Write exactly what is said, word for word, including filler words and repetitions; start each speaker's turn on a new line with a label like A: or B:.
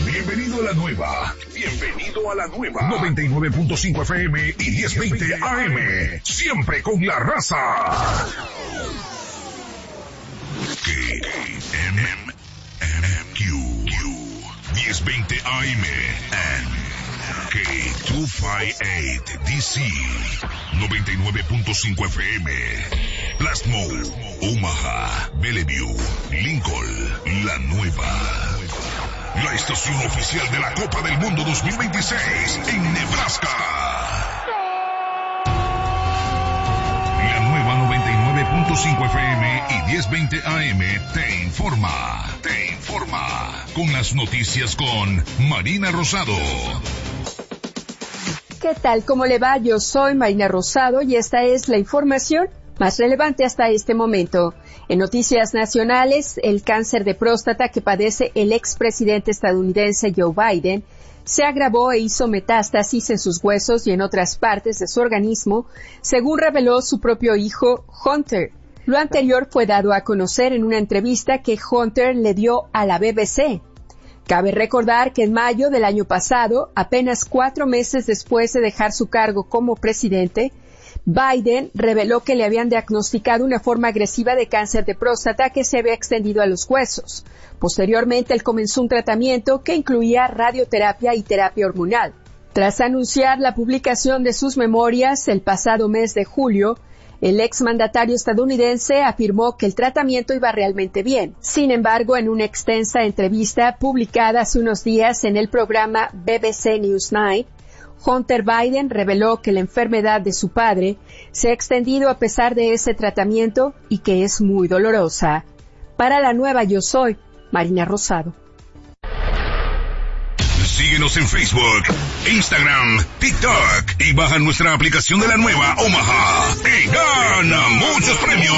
A: Bienvenido a la nueva. Bienvenido a la nueva. noventa y nueve punto cinco F M y diez veinte A M. Siempre con la raza. K M M Q diez veinte A M and K doscientos cincuenta y ocho D C noventa y nueve punto cinco F M. Plasmo, Omaha, Bellevue, Lincoln, La Nueva. La estación oficial de la Copa del Mundo dos mil veintiséis en Nebraska. La nueva noventa y nueve punto cinco F M y diez veinte A M te informa, te informa con las noticias con Marina Rosado.
B: ¿Qué tal? ¿Cómo le va? Yo soy Marina Rosado y esta es la información más relevante hasta este momento. En noticias nacionales, el cáncer de próstata que padece el expresidente estadounidense Joe Biden se agravó e hizo metástasis en sus huesos y en otras partes de su organismo, según reveló su propio hijo, Hunter. Lo anterior fue dado a conocer en una entrevista que Hunter le dio a la B B C. Cabe recordar que en mayo del año pasado, apenas cuatro meses después de dejar su cargo como presidente, Biden reveló que le habían diagnosticado una forma agresiva de cáncer de próstata que se había extendido a los huesos. Posteriormente, él comenzó un tratamiento que incluía radioterapia y terapia hormonal. Tras anunciar la publicación de sus memorias el pasado mes de julio, el exmandatario estadounidense afirmó que el tratamiento iba realmente bien. Sin embargo, en una extensa entrevista publicada hace unos días en el programa B B C Newsnight, Hunter Biden reveló que la enfermedad de su padre se ha extendido a pesar de ese tratamiento y que es muy dolorosa. Para la nueva Yo Soy, Marina Rosado.
A: Síguenos en Facebook, Instagram, TikTok y baja nuestra aplicación de la nueva Omaha y gana muchos premios.